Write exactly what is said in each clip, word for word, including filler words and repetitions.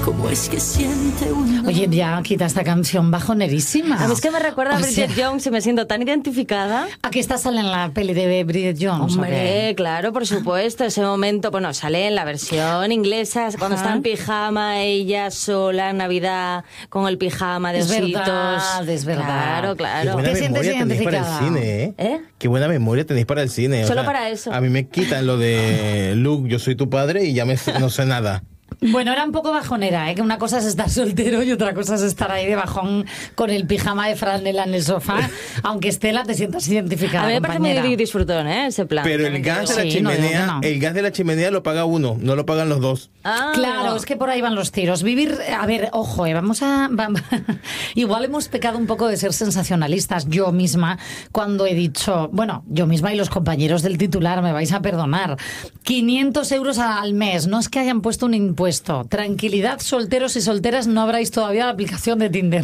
¿Cómo es que siente uno? Oye, ya quita esta canción bajonerísima. A mí es que me recuerda a O Bridget sea, Jones y me siento tan identificada. Aquí está, sale en la peli de Bridget Jones. Hombre, claro, por supuesto, ese momento, bueno, sale en la versión inglesa, cuando Ajá. está en pijama, ella sola en Navidad, con el pijama de Es ositos. verdad, es verdad. Claro, Qué claro. buena ¿Te sientes memoria tenéis para el identificada? cine, ¿eh? ¿Eh? Qué buena memoria tenéis para el cine. o Solo sea, para eso. A mí me quitan lo de Luke, yo soy tu padre y ya me, no sé nada. Bueno, era un poco bajonera, ¿eh? Que una cosa es estar soltero y otra cosa es estar ahí de bajón con el pijama de franela en el sofá, aunque Estela te sientas identificada, A mí me parece compañera. muy disfrutón, ¿eh? Ese plan. Pero el También gas de te la digo. Sí, no digo que chimenea, no. el gas de la chimenea lo paga uno, no lo pagan los dos. Ah, Claro, es que por ahí van los tiros. Vivir, a ver, ojo, eh, vamos a... va- igual hemos pecado un poco de ser sensacionalistas. Yo misma, cuando he dicho, bueno, yo misma y los compañeros del titular, me vais a perdonar, quinientos euros al mes, no es que hayan puesto un impuesto. Tranquilidad, solteros y solteras, no habráis todavía la aplicación de Tinder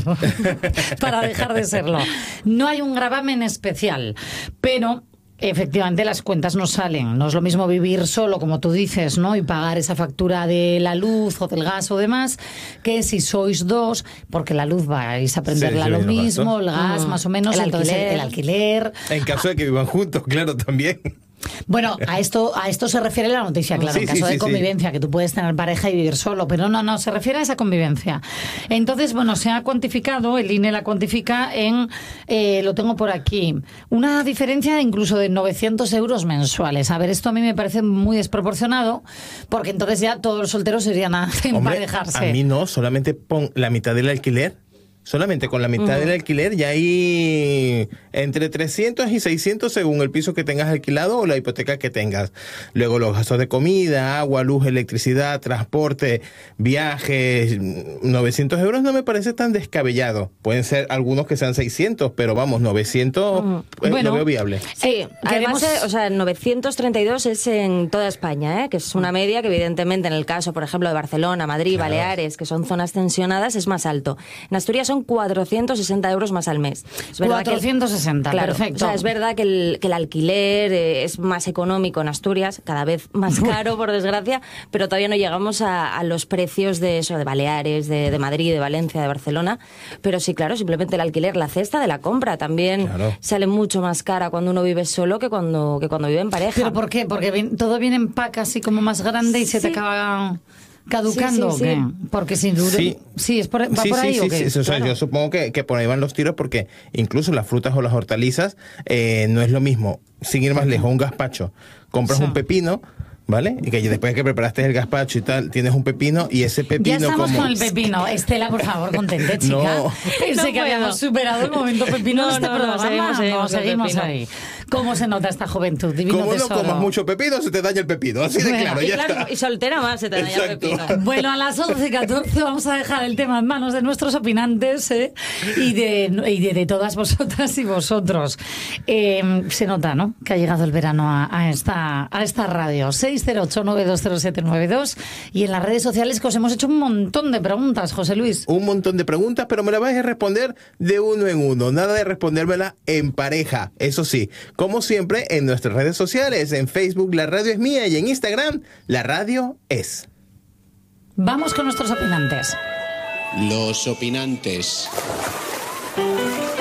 para dejar de serlo. No hay un gravamen especial, pero... Efectivamente, las cuentas no salen. No es lo mismo vivir solo, como tú dices, ¿no? Y pagar esa factura de la luz o del gas o demás, que si sois dos, porque la luz vais a prenderla Sí, sí, lo los mismo, gastos. el gas Mm. más o menos, El entonces alquiler. el alquiler. En caso de que vivan juntos, claro, también. Bueno, a esto a esto se refiere la noticia, claro, Sí, en sí, caso sí, de sí. convivencia, que tú puedes tener pareja y vivir solo, pero no, no, se refiere a esa convivencia. Entonces, bueno, se ha cuantificado, el I N E la cuantifica en, eh, lo tengo por aquí, una diferencia incluso de novecientos euros mensuales. A ver, esto a mí me parece muy desproporcionado, porque entonces ya todos los solteros irían a Hombre, emparejarse. a mí no, solamente pon la mitad del alquiler. Solamente con la mitad del alquiler ya hay entre trescientos y seiscientos según el piso que tengas alquilado o la hipoteca que tengas. Luego los gastos de comida, agua, luz, electricidad, transporte, viajes, novecientos euros no me parece tan descabellado. Pueden ser algunos que sean seiscientos, pero vamos, novecientos eh, Bueno. lo veo viable. Sí, además, queremos- eh, o sea, novecientos treinta y dos es en toda España, ¿eh? Que es una media que evidentemente en el caso, por ejemplo, de Barcelona, Madrid, Claro. Baleares, que son zonas tensionadas, es más alto. En Asturias son cuatrocientos sesenta euros más al mes. Es verdad que- cuatrocientos sesenta, Claro, perfecto. o sea, es verdad que el, que el alquiler eh, es más económico en Asturias, cada vez más caro, por desgracia, pero todavía no llegamos a, a los precios de eso, de Baleares, de, de Madrid, de Valencia, de Barcelona. Pero sí, claro, simplemente el alquiler, la cesta de la compra también Claro. sale mucho más cara cuando uno vive solo que cuando, que cuando vive en pareja. ¿Pero por qué? Porque vi- todo viene en pack así como más grande y se te Sí. acaba caducando, Sí, sí, ¿o qué? sí. Porque si dure... Sí. Sí, es por, ¿va Sí, por ahí sí, o sí, qué? sí, o sea, Claro. yo supongo que, que por ahí van los tiros porque incluso las frutas o las hortalizas eh, no es lo mismo. Sin ir más lejos, un gazpacho. Compras Sí. un pepino, ¿vale? Y que después que preparaste el gazpacho y tal, tienes un pepino y ese pepino Ya estamos como... con el pepino. Estela, por favor, contente, chica. No. Pensé No que puedo. habíamos superado el momento pepino No, de este no, no, programa. seguimos, seguimos No, con seguimos pepino. ahí. ¿Cómo se nota esta juventud? Divino Como no tesoro. comas mucho pepino, se te daña el pepino. Así de Bueno, claro, y, ya claro, está. y soltera más se te daña el Exacto. pepino. Bueno, a las once y catorce vamos a dejar el tema en manos de nuestros opinantes ¿eh? y, de, y de, de todas vosotras y vosotros. Eh, se nota, ¿no?, que ha llegado el verano a, a, esta, a esta radio. seis cero ocho, nueve dos cero siete nueve dos y en las redes sociales que os hemos hecho un montón de preguntas, José Luis. Un montón de preguntas, pero me las vais a responder de uno en uno. Nada de respondérmela en pareja. Eso sí, como siempre, en nuestras redes sociales. En Facebook, La Radio es Mía, y en Instagram, La Radio es. Vamos con nuestros opinantes. Los opinantes.